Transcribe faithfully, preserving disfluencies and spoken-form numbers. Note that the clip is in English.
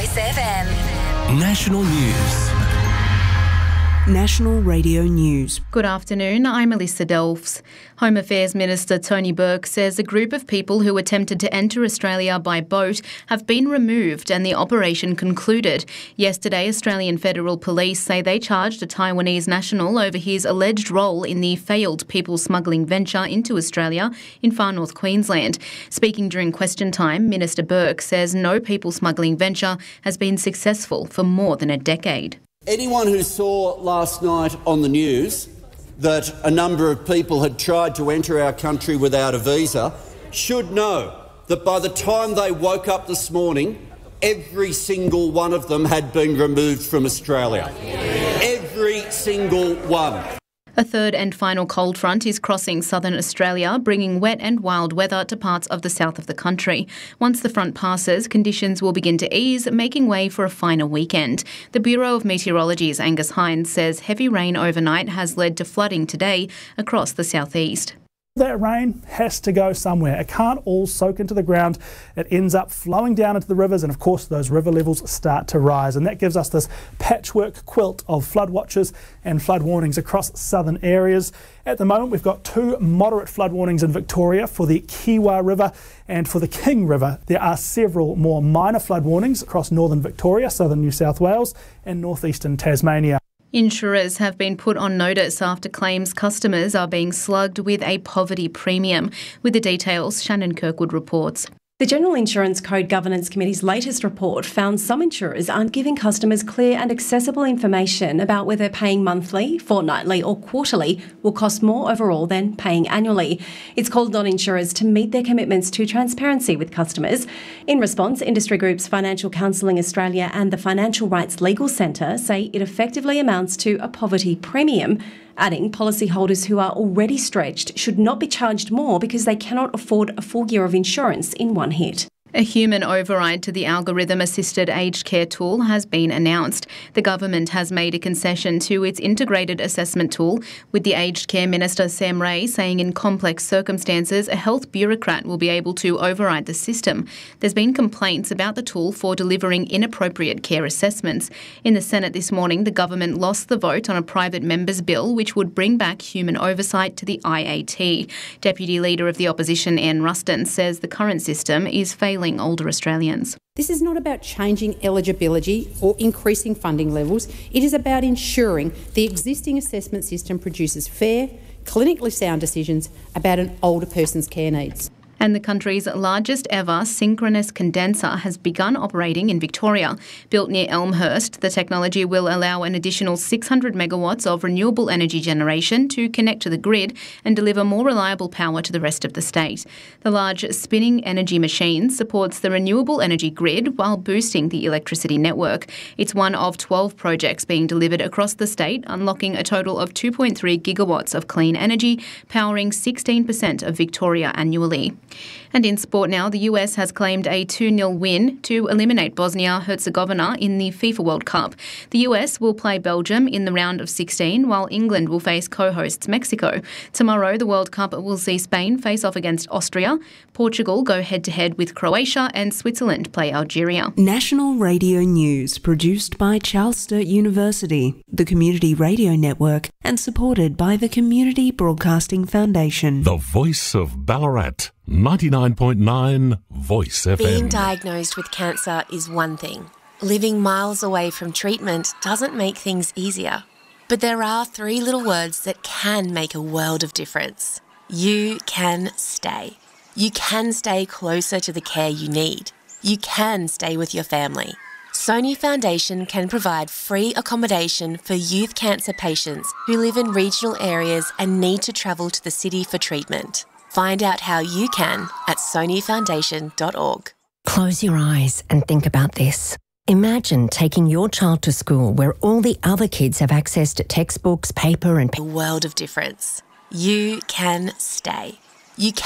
Voice F M. National News. National Radio News. Good afternoon, I'm Alyssa Delfs. Home Affairs Minister Tony Burke says a group of people who attempted to enter Australia by boat have been removed and the operation concluded. Yesterday, Australian Federal Police say they charged a Taiwanese national over his alleged role in the failed people smuggling venture into Australia in far north Queensland. Speaking during question time, Minister Burke says no people smuggling venture has been successful for more than a decade. Anyone who saw last night on the news that a number of people had tried to enter our country without a visa should know that by the time they woke up this morning, every single one of them had been removed from Australia. Every single one. A third and final cold front is crossing southern Australia, bringing wet and wild weather to parts of the south of the country. Once the front passes, conditions will begin to ease, making way for a finer weekend. The Bureau of Meteorology's Angus Hines says heavy rain overnight has led to flooding today across the southeast. That rain has to go somewhere. It can't all soak into the ground. It ends up flowing down into the rivers, and of course those river levels start to rise, and that gives us this patchwork quilt of flood watches and flood warnings across southern areas. At the moment we've got two moderate flood warnings in Victoria for the Kiwa River and for the King River. There are several more minor flood warnings across northern Victoria, southern New South Wales and northeastern Tasmania. Insurers have been put on notice after claims customers are being slugged with a poverty premium. With the details, Shannon Kirkwood reports. The General Insurance Code Governance Committee's latest report found some insurers aren't giving customers clear and accessible information about whether paying monthly, fortnightly or quarterly will cost more overall than paying annually. It's called on insurers to meet their commitments to transparency with customers. In response, industry groups Financial Counselling Australia and the Financial Rights Legal Centre say it effectively amounts to a poverty premium, adding policyholders who are already stretched should not be charged more because they cannot afford a full year of insurance in one hit. A human override to the algorithm-assisted aged care tool has been announced. The government has made a concession to its integrated assessment tool, with the Aged Care Minister Sam Ray saying in complex circumstances a health bureaucrat will be able to override the system. There's been complaints about the tool for delivering inappropriate care assessments. In the Senate this morning, the government lost the vote on a private member's bill which would bring back human oversight to the I A T. Deputy Leader of the Opposition, Anne Ruston, says the current system is failing older Australians. This is not about changing eligibility or increasing funding levels. It is about ensuring the existing assessment system produces fair, clinically sound decisions about an older person's care needs. And the country's largest ever synchronous condenser has begun operating in Victoria. Built near Elmhurst, the technology will allow an additional six hundred megawatts of renewable energy generation to connect to the grid and deliver more reliable power to the rest of the state. The large spinning energy machine supports the renewable energy grid while boosting the electricity network. It's one of twelve projects being delivered across the state, unlocking a total of two point three gigawatts of clean energy, powering sixteen percent of Victoria annually. And in sport now, the U S has claimed a two nil win to eliminate Bosnia-Herzegovina in the FIFA World Cup. The U S will play Belgium in the round of sixteen, while England will face co-hosts Mexico. Tomorrow, the World Cup will see Spain face off against Austria, Portugal go head-to-head with Croatia, and Switzerland play Algeria. National Radio News, produced by Charles Sturt University, the Community Radio Network, and supported by the Community Broadcasting Foundation. The voice of Ballarat. ninety-nine point nine Voice F M. Being diagnosed with cancer is one thing. Living miles away from treatment doesn't make things easier. But there are three little words that can make a world of difference. You can stay. You can stay closer to the care you need. You can stay with your family. Sony Foundation can provide free accommodation for youth cancer patients who live in regional areas and need to travel to the city for treatment. Find out how you can at sony foundation dot org. Close your eyes and think about this. Imagine taking your child to school where all the other kids have access to textbooks, paper and... A world of difference. You can stay. You can